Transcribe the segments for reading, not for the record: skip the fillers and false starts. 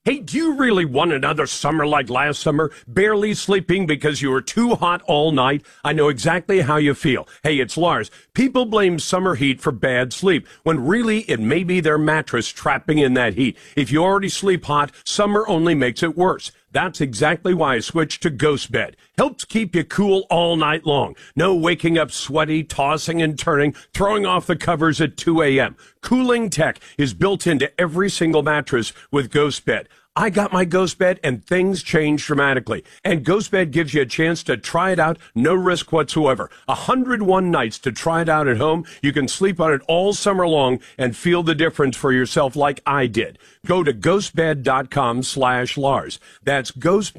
Hey, do you really want another summer like last summer? Barely sleeping because you were too hot all night? I know exactly how you feel. Hey, it's Lars. People blame summer heat for bad sleep, when really it may be their mattress trapping in that heat. If you already sleep hot, summer only makes it worse. That's exactly why I switched to Ghost Bed. Helps keep you cool all night long. No waking up sweaty, tossing and turning, throwing off the covers at 2 a.m. Cooling tech is built into every single mattress with Ghost Bed. I got my Ghost Bed and things changed dramatically. And Ghost Bed gives you a chance to try it out, no risk whatsoever. 101 nights to try it out at home. You can sleep on it all summer long and feel the difference for yourself like I did. Go to ghostbed.com/Lars. That's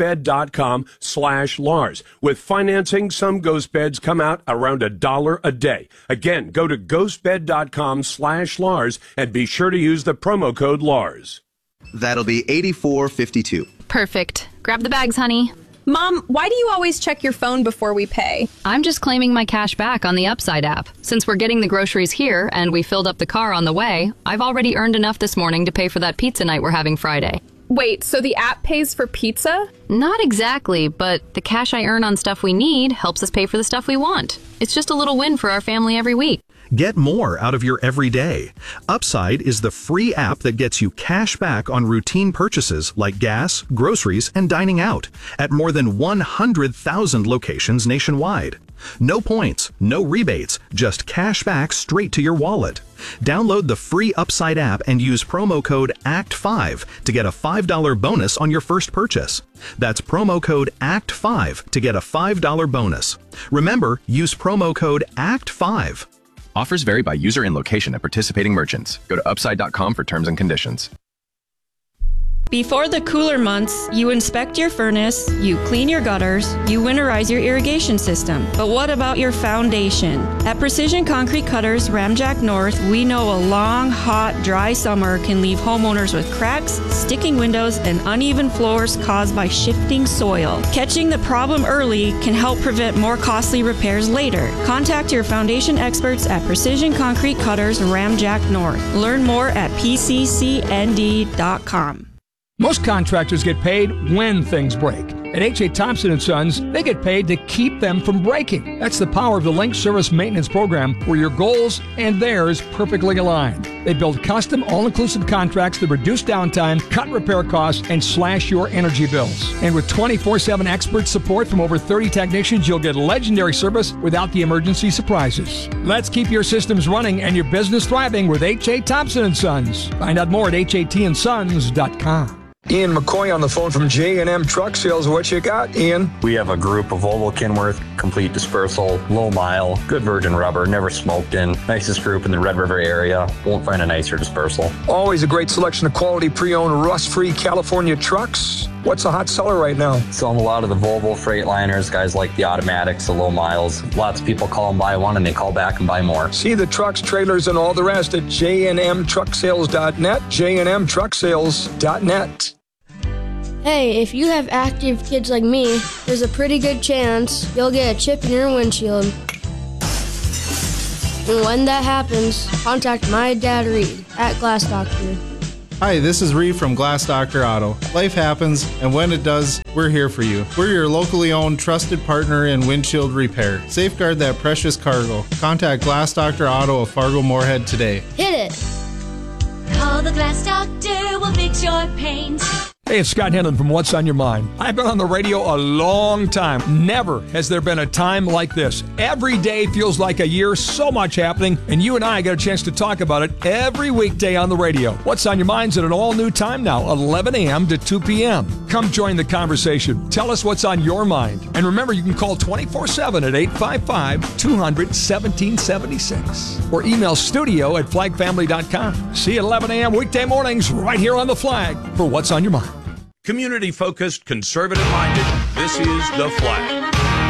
ghostbed.com/Lars. With financing, some Ghost Beds come out around $1 a day. Again, go to ghostbed.com/Lars and be sure to use the promo code Lars. That'll be $84.52. Perfect. Grab the bags, honey. Mom, why do you always check your phone before we pay? I'm just claiming my cash back on the Upside app. Since we're getting the groceries here and we filled up the car on the way, I've already earned enough this morning to pay for that pizza night we're having Friday. Wait, so the app pays for pizza? Not exactly, but the cash I earn on stuff we need helps us pay for the stuff we want. It's just a little win for our family every week. Get more out of your everyday. Upside is the free app that gets you cash back on routine purchases like gas, groceries, and dining out at more than 100,000 locations nationwide. No points, no rebates, just cash back straight to your wallet. Download the free Upside app and use promo code ACT5 to get a $5 bonus on your first purchase. That's promo code ACT5 to get a $5 bonus. Remember, use promo code ACT5. Offers vary by user and location at participating merchants. Go to upside.com for terms and conditions. Before the cooler months, you inspect your furnace, you clean your gutters, you winterize your irrigation system. But what about your foundation? At Precision Concrete Cutters Ramjack North, we know a long, hot, dry summer can leave homeowners with cracks, sticking windows, and uneven floors caused by shifting soil. Catching the problem early can help prevent more costly repairs later. Contact your foundation experts at Precision Concrete Cutters Ramjack North. Learn more at pccnd.com. Most contractors get paid when things break. At H.A. Thompson & Sons, they get paid to keep them from breaking. That's the power of the Link Service Maintenance Program, where your goals and theirs perfectly align. They build custom, all-inclusive contracts that reduce downtime, cut repair costs, and slash your energy bills. And with 24/7 expert support from over 30 technicians, you'll get legendary service without the emergency surprises. Let's keep your systems running and your business thriving with H.A. Thompson & Sons. Find out more at hatandsons.com. Ian McCoy on the phone from J&M Truck Sales. What you got, Ian? We have a group of Volvo Kenworth, complete dispersal, low mile, good virgin rubber, never smoked in. Nicest group in the Red River area. Won't find a nicer dispersal. Always a great selection of quality pre-owned, rust-free California trucks. What's a hot seller right now? Selling a lot of the Volvo Freightliners, guys like the automatics, the low miles. Lots of people call and buy one and they call back and buy more. See the trucks, trailers, and all the rest at jnmtrucksales.net, jnmtrucksales.net. Hey, if you have active kids like me, there's a pretty good chance you'll get a chip in your windshield. And when that happens, contact my dad Reed at Glass Doctor. Hi, this is Reed from Glass Doctor Auto. Life happens, and when it does, we're here for you. We're your locally owned, trusted partner in windshield repair. Safeguard that precious cargo. Contact Glass Doctor Auto of Fargo Moorhead today. Hit it! Call the Glass Doctor, we'll fix your paint. Hey, it's Scott Henlon from What's on Your Mind. I've been on the radio a long time. Never has there been a time like this. Every day feels like a year, so much happening, and you and I get a chance to talk about it every weekday on the radio. What's on Your Mind's at an all-new time now, 11 a.m. to 2 p.m. Come join the conversation. Tell us what's on your mind. And remember, you can call 24/7 at 855-200-1776 or email studio@flagfamily.com. See you at 11 a.m. weekday mornings right here on The Flag for What's on Your Mind. Community-focused, conservative-minded, this is The Flag.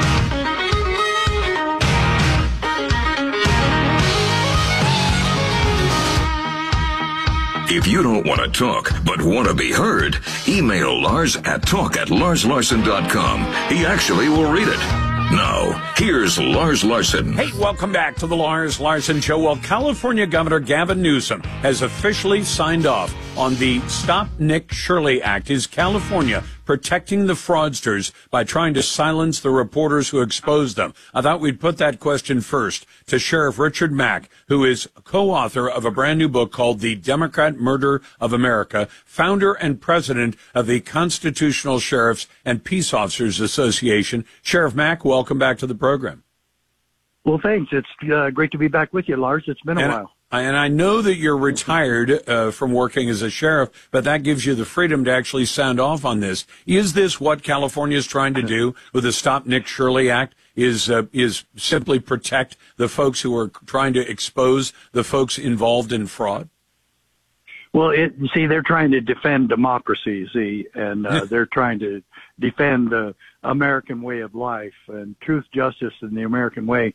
If you don't want to talk, but want to be heard, email Lars at talk@larslarson.com. He actually will read it. Now, here's Lars Larson. Hey, welcome back to the Lars Larson Show. Well, California Governor Gavin Newsom has officially signed off on the Stop Nick Shirley Act. Is California protecting the fraudsters by trying to silence the reporters who expose them? I thought we'd put that question first to Sheriff Richard Mack, who is co-author of a brand new book called The Democrat Murder of America, founder and president of the Constitutional Sheriffs and Peace Officers Association. Sheriff Mack, welcome back to the program. Well, thanks. It's great to be back with you, Lars. It's been a while. And I know that you're retired from working as a sheriff, but that gives you the freedom to actually sound off on this. Is this what California is trying to do with the Stop Nick Shirley Act? Is simply protect the folks who are trying to expose the folks involved in fraud? Well, they're trying to defend democracy, and they're trying to defend the American way of life and truth, justice, and the American way.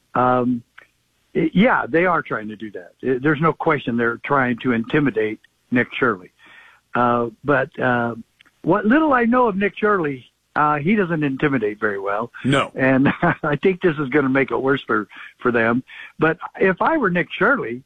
Yeah, they are trying to do that. There's no question they're trying to intimidate Nick Shirley. But what little I know of Nick Shirley, he doesn't intimidate very well. No. And I think this is going to make it worse for them. But if I were Nick Shirley,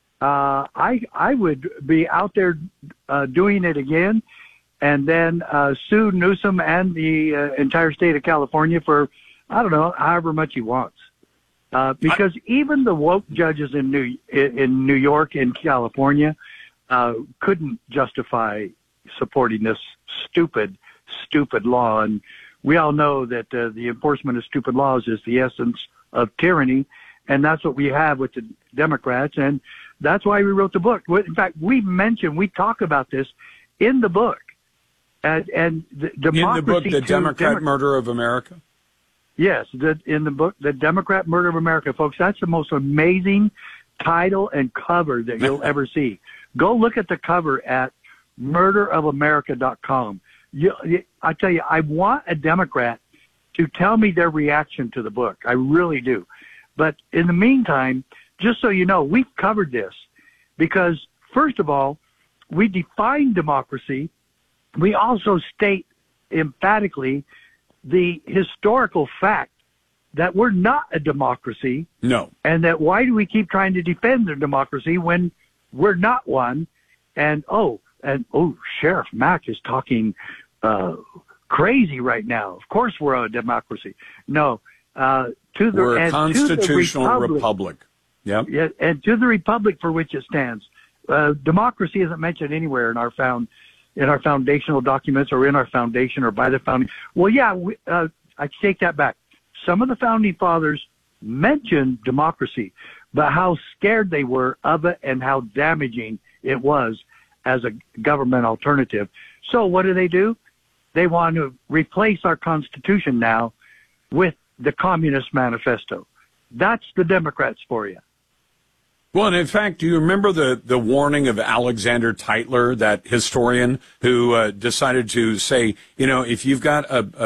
I would be out there doing it again and then sue Newsom and the entire state of California for, I don't know, however much he wants. Because even the woke judges in New York and California couldn't justify supporting this stupid law. And we all know that the enforcement of stupid laws is the essence of tyranny, and that's what we have with the Democrats, and that's why we wrote the book. In fact, we talk about this in the book. And the democracy in the book, The Democrat Murder of America? Yes, in the book, The Democrat Murder of America, folks. That's the most amazing title and cover that you'll ever see. Go look at the cover at murderofamerica.com. I tell you, I want a Democrat to tell me their reaction to the book. I really do. But in the meantime, just so you know, we've covered this because, first of all, we define democracy. We also state emphatically the historical fact that we're not a democracy. No. And that why do we keep trying to defend the democracy when we're not one? And Sheriff Mack is talking crazy right now. Of course we're a democracy. No. We're a constitutional republic. Yep. Yeah, and to the republic for which it stands. Democracy isn't mentioned anywhere in our foundational documents or in our foundation or by the founding. Well, yeah, I take that back. Some of the founding fathers mentioned democracy, but how scared they were of it and how damaging it was as a government alternative. So what do? They want to replace our Constitution now with the Communist Manifesto. That's the Democrats for you. Well, and in fact, do you remember the warning of Alexander Tytler, that historian who decided to say, if you've got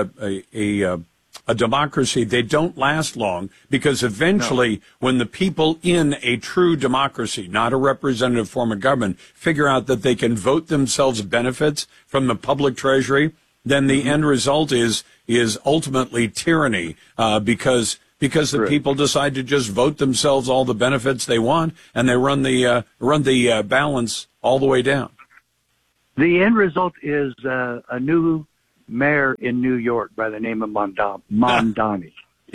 a democracy, they don't last long because eventually when the people in a true democracy, not a representative form of government, figure out that they can vote themselves benefits from the public treasury, then the end result is ultimately tyranny because the people decide to just vote themselves all the benefits they want, and they run the balance all the way down. The end result is a new mayor in New York by the name of Mondani.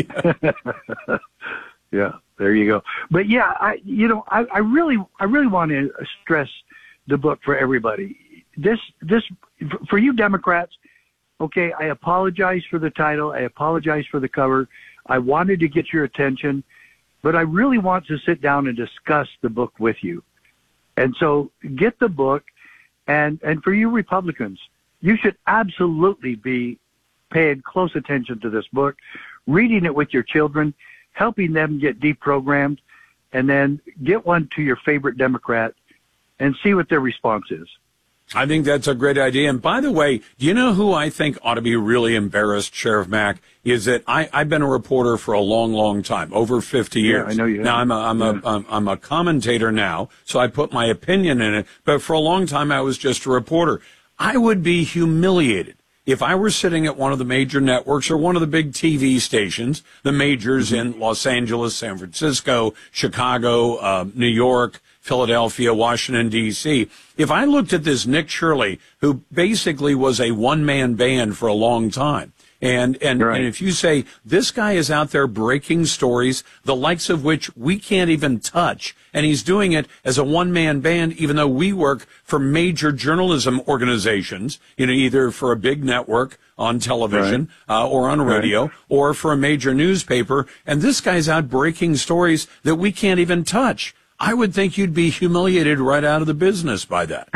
Yeah, there you go. But yeah, I really want to stress the book for everybody. This for you Democrats. Okay, I apologize for the title. I apologize for the cover. I wanted to get your attention, but I really want to sit down and discuss the book with you. And so get the book, and for you Republicans, you should absolutely be paying close attention to this book, reading it with your children, helping them get deprogrammed, and then get one to your favorite Democrat and see what their response is. I think that's a great idea. And by the way, do you know who I think ought to be really embarrassed, Sheriff Mack? Is that I've been a reporter for a long, long time, over 50 years. Yeah, I know you have. Now I'm a commentator now, so I put my opinion in it. But for a long time, I was just a reporter. I would be humiliated if I were sitting at one of the major networks or one of the big TV stations, the majors in Los Angeles, San Francisco, Chicago, New York, Philadelphia, Washington, D.C. If I looked at this Nick Shirley, who basically was a one-man band for a long time, and if you say this guy is out there breaking stories, the likes of which we can't even touch, and he's doing it as a one-man band, even though we work for major journalism organizations, either for a big network on television or on radio or for a major newspaper, and this guy's out breaking stories that we can't even touch. I would think you'd be humiliated right out of the business by that.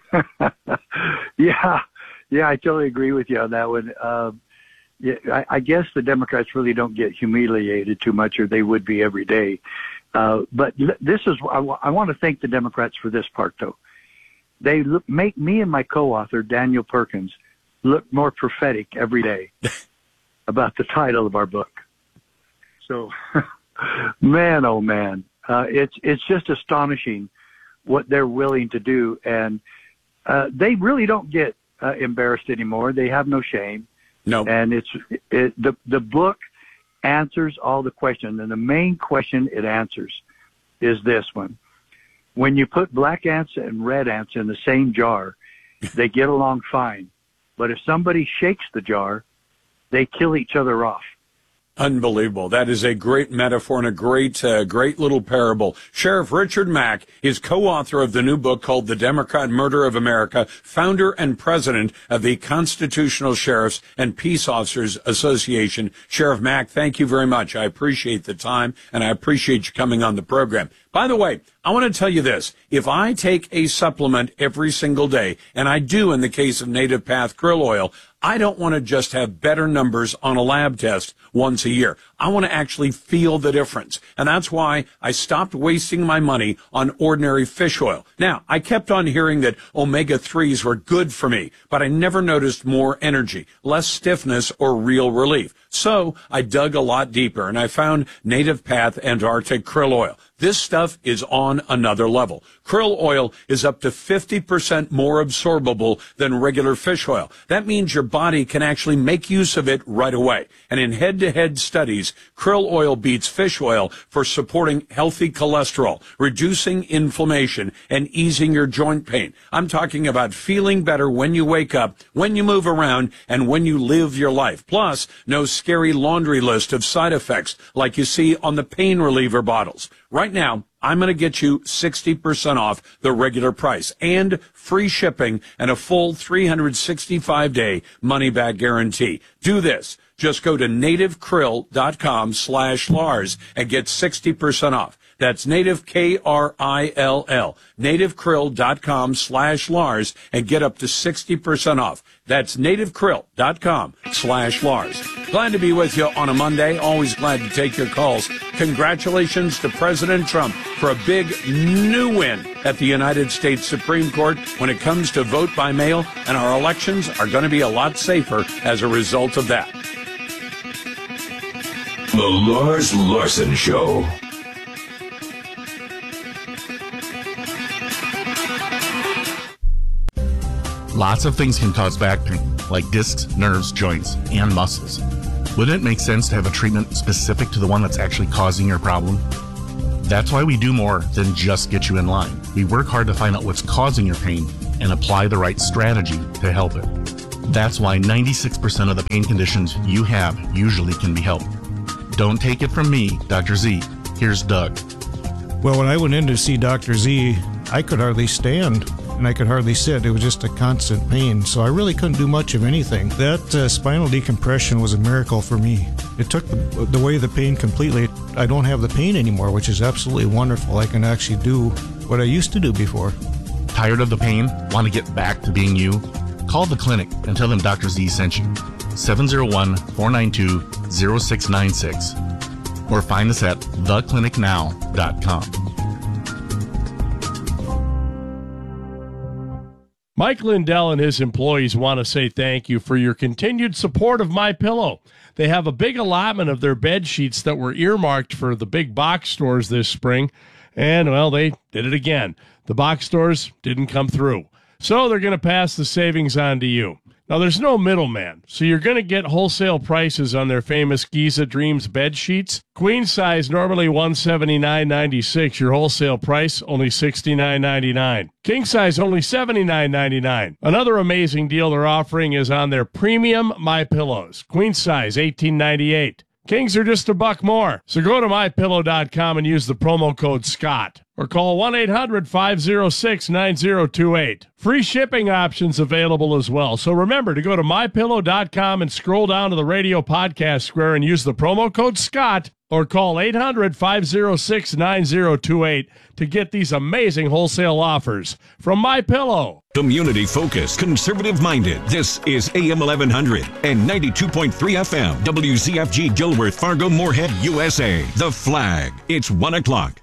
Yeah, I totally agree with you on that one. I guess the Democrats really don't get humiliated too much, or they would be every day. But this is, I want to thank the Democrats for this part, though. They make me and my co-author, Daniel Perkins, look more prophetic every day about the title of our book. So, man, oh man, it's just astonishing what they're willing to do, and they really don't get embarrassed anymore. They have no shame. No. And the book answers all the questions, and the main question it answers is this one. When you put black ants and red ants in the same jar, they get along fine. But if somebody shakes the jar, they kill each other off. Unbelievable. That is a great metaphor and a great little parable. Sheriff Richard Mack is co-author of the new book called The Democrat Murder of America, founder and president of the Constitutional Sheriffs and Peace Officers Association. Sheriff Mack, thank you very much. I appreciate the time, and I appreciate you coming on the program. By the way, I want to tell you this. If I take a supplement every single day, and I do in the case of Native Path Krill Oil, I don't want to just have better numbers on a lab test once a year. I want to actually feel the difference. And that's why I stopped wasting my money on ordinary fish oil. Now, I kept on hearing that omega-3s were good for me, but I never noticed more energy, less stiffness, or real relief. So I dug a lot deeper, and I found Native Path Antarctic Krill Oil. This stuff is on another level. Krill oil is up to 50% more absorbable than regular fish oil. That means your body can actually make use of it right away. And in head-to-head studies, krill oil beats fish oil for supporting healthy cholesterol, reducing inflammation, and easing your joint pain. I'm talking about feeling better when you wake up, when you move around, and when you live your life. Plus, no scary laundry list of side effects like you see on the pain reliever bottles. Right now, I'm going to get you 60% off the regular price and free shipping and a full 365-day money-back guarantee. Do this. Just go to nativekrill.com/Lars and get 60% off. That's native, Krill, nativekrill.com/Lars and get up to 60% off. That's nativekrill.com/Lars. Glad to be with you on a Monday. Always glad to take your calls. Congratulations to President Trump for a big new win at the United States Supreme Court when it comes to vote by mail, and our elections are going to be a lot safer as a result of that. The Lars Larson Show. Lots of things can cause back pain, like discs, nerves, joints, and muscles. Wouldn't it make sense to have a treatment specific to the one that's actually causing your problem? That's why we do more than just get you in line. We work hard to find out what's causing your pain and apply the right strategy to help it. That's why 96% of the pain conditions you have usually can be helped. Don't take it from me, Dr. Z. Here's Doug. Well, when I went in to see Dr. Z, I could hardly stand and I could hardly sit. It was just a constant pain, so I really couldn't do much of anything. That spinal decompression was a miracle for me. It took the away the pain completely. I don't have the pain anymore, which is absolutely wonderful. I can actually do what I used to do before. Tired of the pain? Want to get back to being you? Call the clinic and tell them Dr. Z sent you. 701-492-0696. Or find us at theclinicnow.com. Mike Lindell and his employees want to say thank you for your continued support of MyPillow. They have a big allotment of their bed sheets that were earmarked for the big box stores this spring, and, well, they did it again. The box stores didn't come through, so they're going to pass the savings on to you. Now, there's no middleman, so you're going to get wholesale prices on their famous Giza Dreams bed sheets. Queen size, normally $179.96. Your wholesale price, only $69.99. King size, only $79.99. Another amazing deal they're offering is on their premium MyPillows. Queen size, $18.98. Kings are just $1 more. So go to MyPillow.com and use the promo code SCOTT. Or call 1-800-506-9028. Free shipping options available as well. So remember to go to MyPillow.com and scroll down to the radio podcast square and use the promo code SCOTT. Or call 800-506-9028 to get these amazing wholesale offers from MyPillow. Community-focused, conservative-minded. This is AM 1100 and 92.3 FM. WZFG Gilworth, Fargo, Moorhead, USA. The Flag. It's 1 o'clock.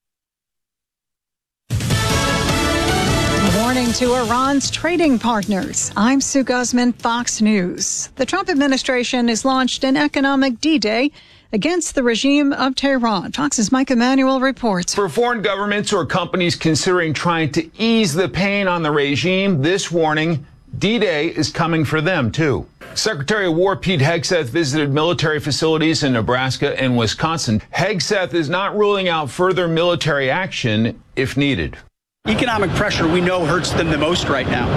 Warning to Iran's trading partners. I'm Sue Guzman, Fox News. The Trump administration has launched an economic D-Day against the regime of Tehran. Fox's Mike Emanuel reports. For foreign governments or companies considering trying to ease the pain on the regime, this warning, D-Day is coming for them, too. Secretary of War Pete Hegseth visited military facilities in Nebraska and Wisconsin. Hegseth is not ruling out further military action if needed. Economic pressure we know hurts them the most right now,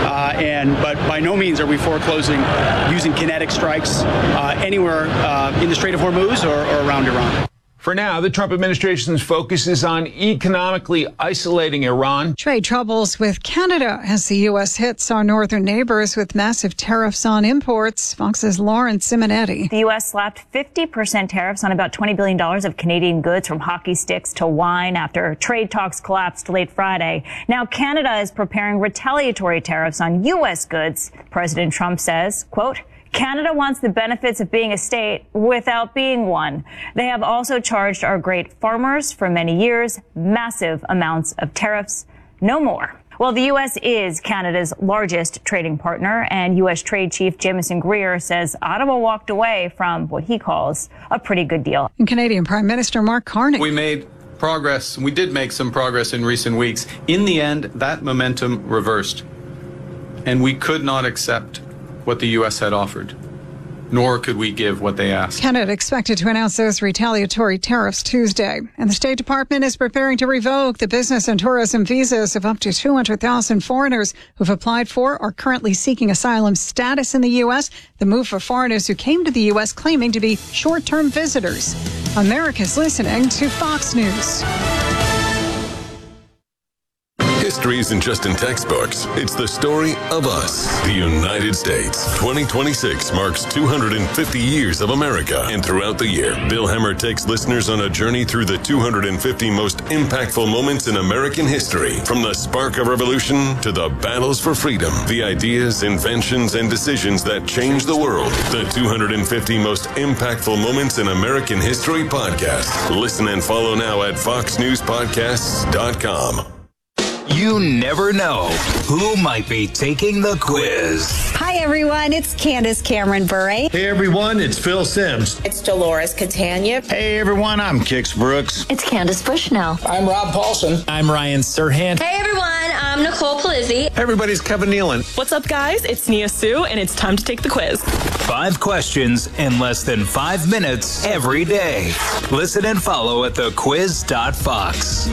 but by no means are we foreclosing using kinetic strikes anywhere in the Strait of Hormuz or around Iran. For now, the Trump administration's focus is on economically isolating Iran. Trade troubles with Canada as the U.S. hits our northern neighbors with massive tariffs on imports. Fox's Lauren Simonetti. The U.S. slapped 50% tariffs on about $20 billion of Canadian goods, from hockey sticks to wine, after trade talks collapsed late Friday. Now Canada is preparing retaliatory tariffs on U.S. goods. President Trump says, quote, Canada wants the benefits of being a state without being one. They have also charged our great farmers for many years massive amounts of tariffs. No more. Well, the U.S. is Canada's largest trading partner, and U.S. Trade Chief Jamieson Greer says Ottawa walked away from what he calls a pretty good deal. And Canadian Prime Minister Mark Carney. We made progress. We did make some progress in recent weeks. In the end, that momentum reversed, and we could not accept what the U.S. had offered, nor could we give what they asked. Canada expected to announce those retaliatory tariffs Tuesday, and the State Department is preparing to revoke the business and tourism visas of up to 200,000 foreigners who've applied for or currently seeking asylum status in the U.S. The move for foreigners who came to the U.S. claiming to be short-term visitors. America's listening to Fox News. History isn't just in textbooks. It's the story of us, the United States. 2026 marks 250 years of America. And throughout the year, Bill Hemmer takes listeners on a journey through the 250 most impactful moments in American history. From the spark of revolution to the battles for freedom, the ideas, inventions, and decisions that changed the world. The 250 most impactful moments in American history podcast. Listen and follow now at foxnewspodcasts.com. You never know who might be taking the quiz. Hi, everyone. It's Candace Cameron Bure. Hey, everyone. It's Phil Sims. It's Dolores Catania. Hey, everyone. I'm Kix Brooks. It's Candace Bushnell. I'm Rob Paulson. I'm Ryan Serhant. Hey, everyone. I'm Nicole Palizzi. Hey, everybody. It's Kevin Nealon. What's up, guys? It's Nia Sue, and it's time to take the quiz. 5 questions in less than 5 minutes every day. Listen and follow at thequiz.fox.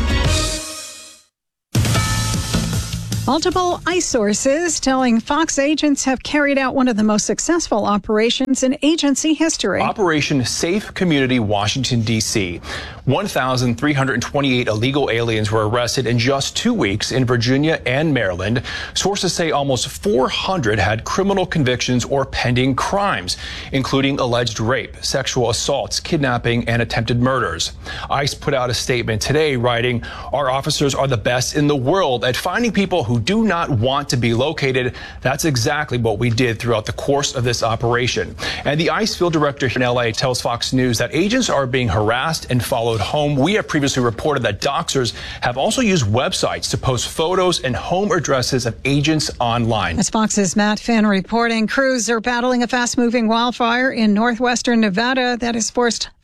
Multiple ICE sources telling Fox agents have carried out one of the most successful operations in agency history. Operation Safe Community Washington, D.C. 1,328 illegal aliens were arrested in just 2 weeks in Virginia and Maryland. Sources say almost 400 had criminal convictions or pending crimes, including alleged rape, sexual assaults, kidnapping, and attempted murders. ICE put out a statement today writing, "Our officers are the best in the world at finding people who do not want to be located." That's exactly what we did throughout the course of this operation. And the ICE field director in L.A. tells Fox News that agents are being harassed and followed home. We have previously reported that doxers have also used websites to post photos and home addresses of agents online. As Fox's Matt Finn reporting, crews are battling a fast-moving wildfire in northwestern Nevada that has forced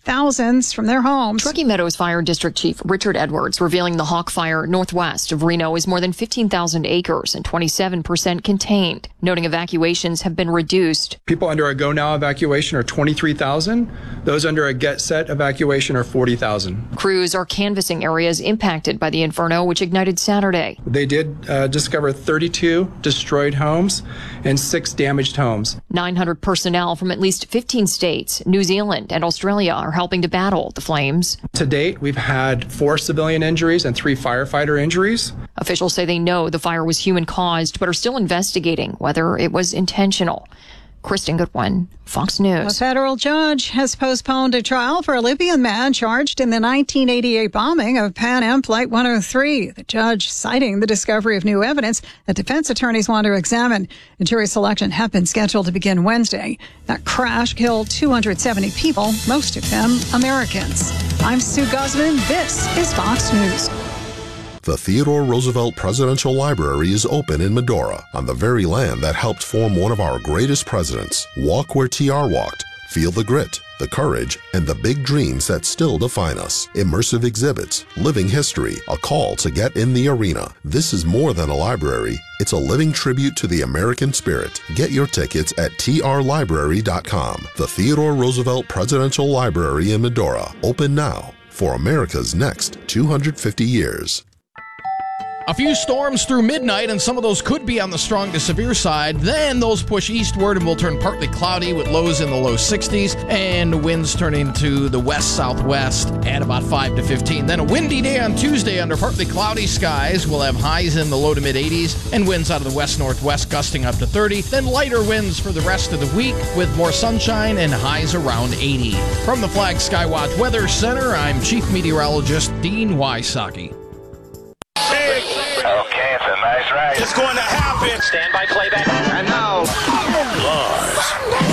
thousands from their homes. Truckee Meadows Fire District Chief Richard Edwards revealing the Hawk Fire northwest of Reno is more than 15,000 acres and 27% contained, noting evacuations have been reduced. People under a Go Now evacuation are 23,000. Those under a Get Set evacuation are 40,000. Crews are canvassing areas impacted by the inferno, which ignited Saturday. They did discover 32 destroyed homes and 6 damaged homes. 900 personnel from at least 15 states, New Zealand, and Australia are helping to battle the flames. To date, we've had 4 civilian injuries and 3 firefighter injuries. Officials say they know the fire was human-caused, but are still investigating whether it was intentional. Kristen Goodwin, Fox News. A federal judge has postponed a trial for a Libyan man charged in the 1988 bombing of Pan Am Flight 103. The judge citing the discovery of new evidence that defense attorneys want to examine. The jury selection had been scheduled to begin Wednesday. That crash killed 270 people, most of them Americans. I'm Sue Guzman. This is Fox News. The Theodore Roosevelt Presidential Library is open in Medora, on the very land that helped form one of our greatest presidents. Walk where TR walked. Feel the grit, the courage, and the big dreams that still define us. Immersive exhibits, living history, a call to get in the arena. This is more than a library. It's a living tribute to the American spirit. Get your tickets at trlibrary.com. The Theodore Roosevelt Presidential Library in Medora. Open now for America's next 250 years. A few storms through midnight, and some of those could be on the strong to severe side. Then those push eastward and will turn partly cloudy with lows in the low 60s and winds turning to the west-southwest at about 5 to 15. Then a windy day on Tuesday under partly cloudy skies. We'll have highs in the low to mid-80s and winds out of the west-northwest gusting up to 30. Then lighter winds for the rest of the week with more sunshine and highs around 80. From the Flag Skywatch Weather Center, I'm Chief Meteorologist Dean Wysocki. Okay, it's a nice ride. It's going to happen. Stand by playback. And now, Lars.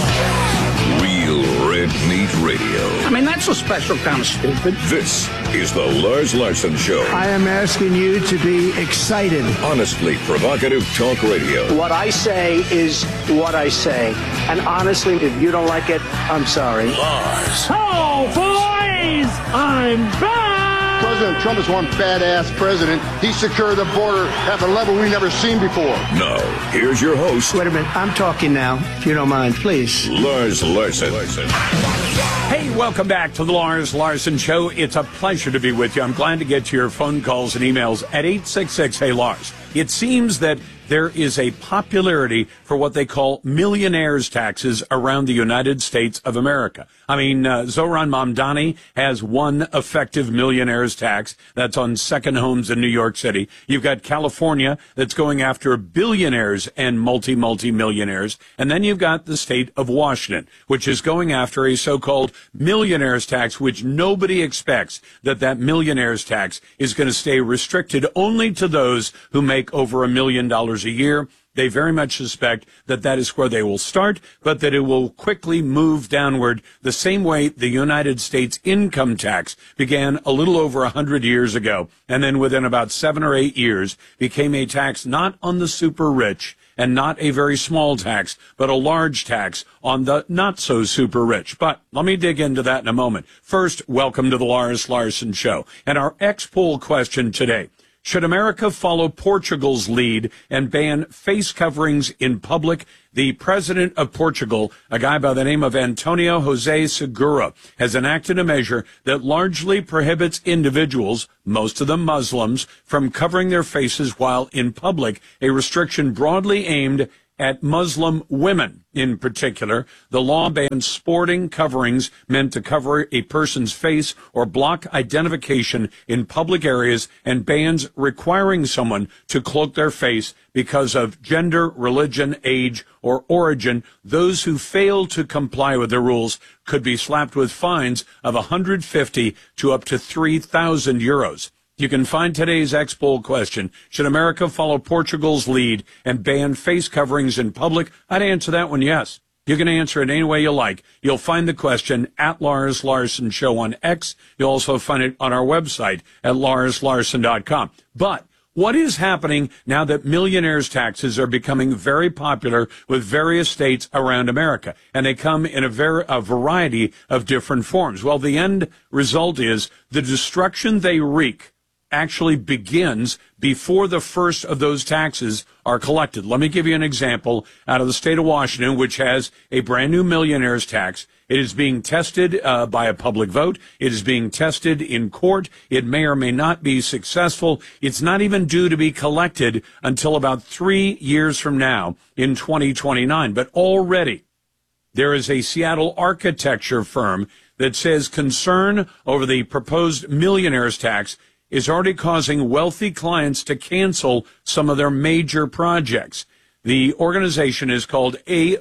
Real Red Meat Radio. I mean, that's a special kind of stupid. This is the Lars Larson Show. I am asking you to be excited. Honestly provocative talk radio. What I say is what I say. And honestly, if you don't like it, I'm sorry. Lars. Oh, boys! I'm back! President Trump is one badass president. He secured the border at a level we've never seen before. Now, here's your host. Wait a minute. I'm talking now, if you don't mind, please. Lars Larson. Hey, welcome back to the Lars Larson Show. It's a pleasure to be with you. I'm glad to get to your phone calls and emails at 866-HEY-LARS. It seems that there is a popularity for what they call millionaires' taxes around the United States of America. I mean, Zohran Mamdani has one effective millionaires' tax. That's on second homes in New York City. You've got California that's going after billionaires and multi-millionaires. And then you've got the state of Washington, which is going after a so-called millionaires' tax, which nobody expects that millionaires' tax is going to stay restricted only to those who make over $1 million a year. They very much suspect that is where they will start, but that it will quickly move downward the same way the United States income tax began a little over 100 years ago, and then within about 7 or 8 years became a tax not on the super rich and not a very small tax, but a large tax on the not so super rich. But let me dig into that in a moment. First, welcome to the Lars Larson Show. And our X-Poll question today: should America follow Portugal's lead and ban face coverings in public? The president of Portugal, a guy by the name of Antonio José Segura, has enacted a measure that largely prohibits individuals, most of them Muslims, from covering their faces while in public, a restriction broadly aimed at Muslim women in particular. The law bans sporting coverings meant to cover a person's face or block identification in public areas, and bans requiring someone to cloak their face because of gender, religion, age, or origin. Those who fail to comply with the rules could be slapped with fines of 150 to up to 3,000 euros. You can find today's X-Poll question: should America follow Portugal's lead and ban face coverings in public? I'd answer that one yes. You can answer it any way you like. You'll find the question at Lars Larson Show on X. You'll also find it on our website at larslarson.com. But What is happening now that millionaires' taxes are becoming very popular with various states around America? And they come in a variety of different forms. Well, the end result is the destruction they wreak actually begins before the first of those taxes are collected. Let me give you an example out of the state of Washington, which has a brand new millionaire's tax. It is being tested by a public vote. It is being tested in court. It may or may not be successful. It's not even due to be collected until about 3 years from now in 2029. But already there is a Seattle architecture firm that says concern over the proposed millionaire's tax is already causing wealthy clients to cancel some of their major projects. The organization is called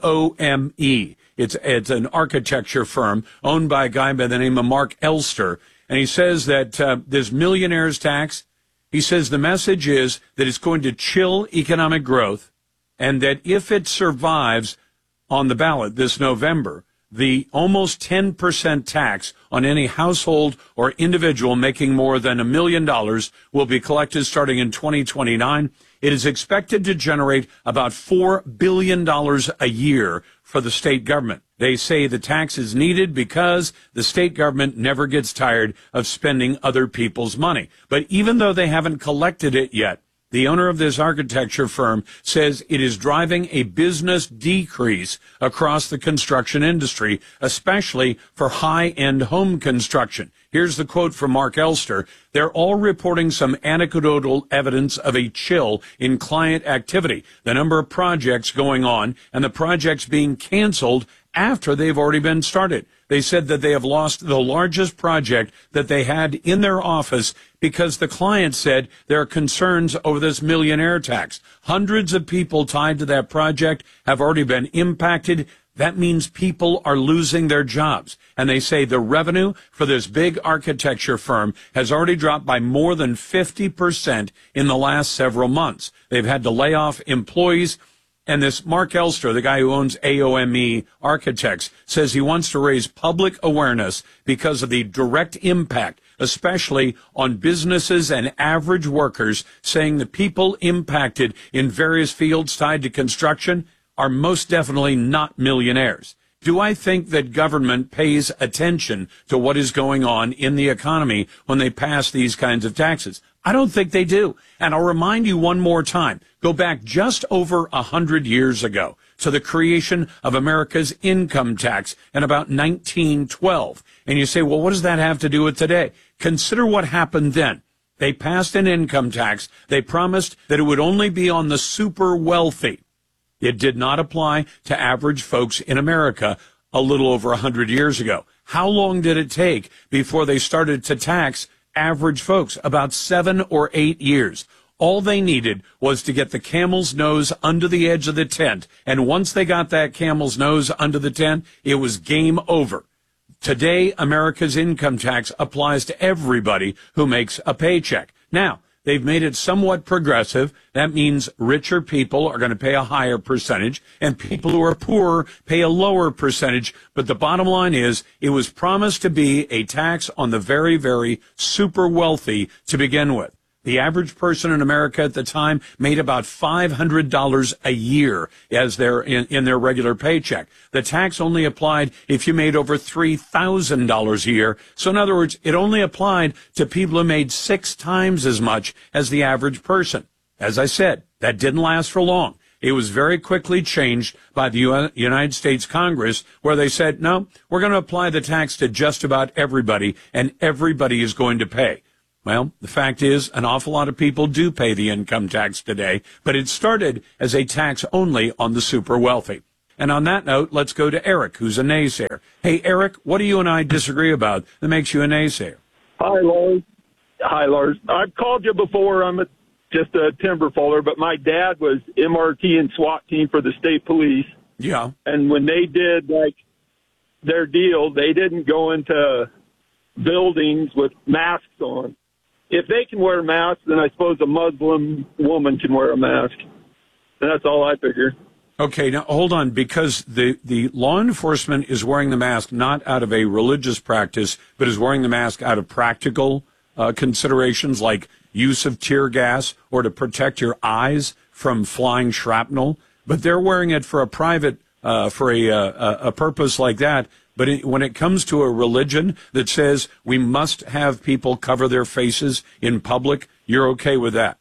AOME. It's an architecture firm owned by a guy by the name of Mark Elster. And he says that this millionaire's tax, he says the message is that it's going to chill economic growth, and that if it survives on the ballot this November, the almost 10% tax on any household or individual making more than $1 million will be collected starting in 2029. It is expected to generate about $4 billion a year for the state government. They say the tax is needed because the state government never gets tired of spending other people's money. But even though they haven't collected it yet, the owner of this architecture firm says it is driving a business decrease across the construction industry, especially for high-end home construction. Here's the quote from Mark Elster. They're all reporting some anecdotal evidence of a chill in client activity, the number of projects going on, and the projects being canceled after they've already been started. They said that they have lost the largest project that they had in their office because the client said there are concerns over this millionaire tax. Hundreds of people tied to that project have already been impacted. That means people are losing their jobs. And they say the revenue for this big architecture firm has already dropped by more than 50% in the last several months. They've had to lay off employees. And this Mark Elster, the guy who owns AOME Architects, says he wants to raise public awareness because of the direct impact, especially on businesses and average workers, saying the people impacted in various fields tied to construction are most definitely not millionaires. Do I think that government pays attention to what is going on in the economy when they pass these kinds of taxes? I don't think they do. And I'll remind you one more time. Go back just over 100 years ago to the creation of America's income tax in about 1912. And you say, well, what does that have to do with today? Consider what happened then. They passed an income tax. They promised that it would only be on the super wealthy. It did not apply to average folks in America a little over 100 years ago. How long did it take before they started to tax average folks? About 7 or 8 years. All they needed was to get the camel's nose under the edge of the tent. And once they got that camel's nose under the tent, it was game over. Today, America's income tax applies to everybody who makes a paycheck. Now, they've made it somewhat progressive. That means richer people are going to pay a higher percentage, and people who are poorer pay a lower percentage. But the bottom line is, it was promised to be a tax on the very, very super wealthy to begin with. The average person in America at the time made about $500 a year as in their regular paycheck. The tax only applied if you made over $3,000 a year. So in other words, it only applied to people who made 6 times as much as the average person. As I said, that didn't last for long. It was very quickly changed by the United States Congress, where they said, no, we're going to apply the tax to just about everybody, and everybody is going to pay. Well, the fact is, an awful lot of people do pay the income tax today, but it started as a tax only on the super wealthy. And on that note, let's go to Eric, who's a naysayer. Hey, Eric, what do you and I disagree about that makes you a naysayer? Hi, Lars. Hi, Lars. I've called you before. I'm just a timber faller, but my dad was MRT and SWAT team for the state police. Yeah. And when they did, their deal, they didn't go into buildings with masks on. If they can wear masks, then I suppose a Muslim woman can wear a mask. And that's all I figure. Okay, now hold on, because the law enforcement is wearing the mask not out of a religious practice, but is wearing the mask out of practical considerations like use of tear gas or to protect your eyes from flying shrapnel, but they're wearing it for a private, for a purpose like that. But when it comes to a religion that says we must have people cover their faces in public, you're okay with that?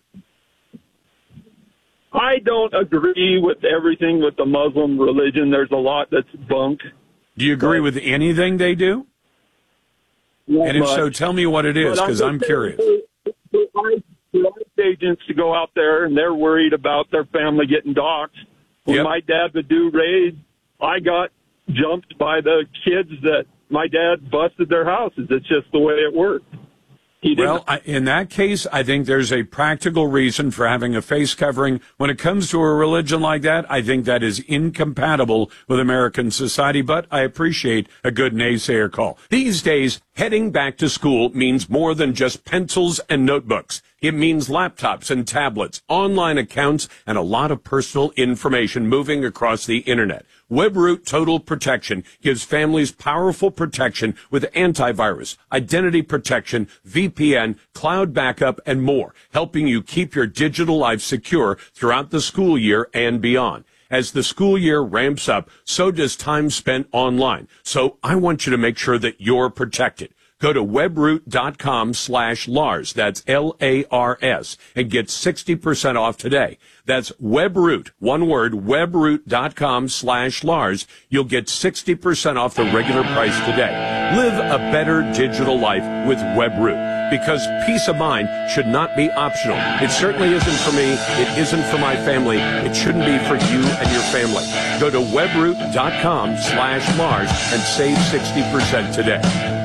I don't agree with everything with the Muslim religion. There's a lot that's bunk. Do you agree with anything they do? And if so, tell me what it is, because I'm curious. For agents to go out there and they're worried about their family getting doxxed. When my dad would do raids, I got jumped by the kids that my dad busted their houses. It's just the way it worked. Well, in that case, I think there's a practical reason for having a face covering. When it comes to a religion like that, I think that is incompatible with American society, but I appreciate a good naysayer call. These days, heading back to school means more than just pencils and notebooks. It means laptops and tablets, online accounts, and a lot of personal information moving across the internet. WebRoot Total Protection gives families powerful protection with antivirus, identity protection, VPN, cloud backup, and more, helping you keep your digital life secure throughout the school year and beyond. As the school year ramps up, so does time spent online. So I want you to make sure that you're protected. Go to webroot.com/Lars. That's Lars, and get 60% off today. That's WebRoot, one word, webroot.com/Lars. You'll get 60% off the regular price today. Live a better digital life with WebRoot, because peace of mind should not be optional. It certainly isn't for me. It isn't for my family. It shouldn't be for you and your family. Go to webroot.com/Lars and save 60% today.